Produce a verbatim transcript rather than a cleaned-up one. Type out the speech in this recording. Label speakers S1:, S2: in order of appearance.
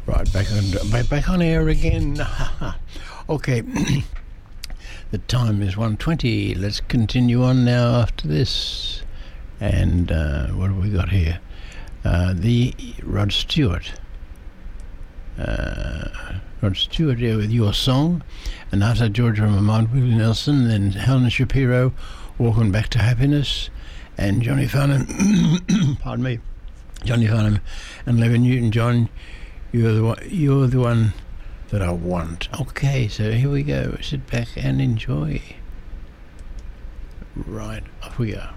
S1: Right, back on back, back on air again. Okay, the time is one twenty. Let's continue on now after this. And uh, what have we got here? Uh, the Rod Stewart. Uh, Rod Stewart here with Your Song. Anata Georgia Mamad, Willie Nelson, then Helen Shapiro, Walking Back to Happiness, and Johnny Farnham. Pardon me. Johnny Farnham and Levin Newton-John. You're the one, you're the one that I want. Okay, so here we go. Sit back and enjoy. Right, off we go.